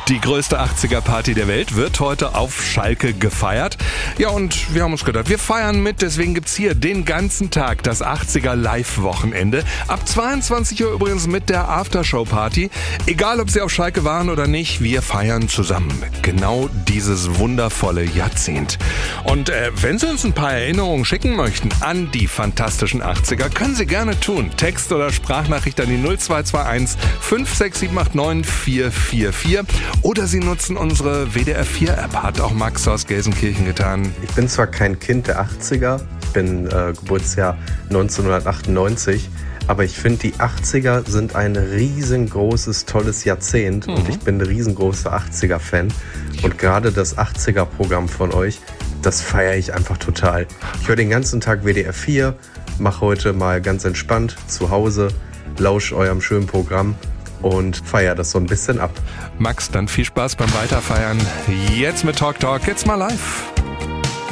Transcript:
Die größte 80er-Party der Welt wird heute auf Schalke gefeiert. Ja, und wir haben uns gedacht, wir feiern mit, deswegen gibt's hier den ganzen Tag das 80er-Live-Wochenende. Ab 22 Uhr übrigens mit der Aftershow-Party. Egal, ob Sie auf Schalke waren oder nicht, wir feiern zusammen genau dieses wundervolle Jahrzehnt. Und wenn Sie uns ein paar Erinnerungen schicken möchten an die fantastischen 80er, können Sie gerne tun. Text oder Sprachnachricht an die 0221 56789 444. Oder Sie nutzen unsere WDR4-App, hat auch Max aus Gelsenkirchen getan. Ich bin zwar kein Kind der 80er, ich bin Geburtsjahr 1998, aber ich finde, die 80er sind ein riesengroßes, tolles Jahrzehnt und ich bin ein riesengroßer 80er-Fan. Und gerade das 80er-Programm von euch, das feiere ich einfach total. Ich höre den ganzen Tag WDR 4, mache heute mal ganz entspannt zu Hause, lausche eurem schönen Programm und feier das so ein bisschen ab. Max, dann viel Spaß beim Weiterfeiern. Jetzt mit Talk, jetzt mal live.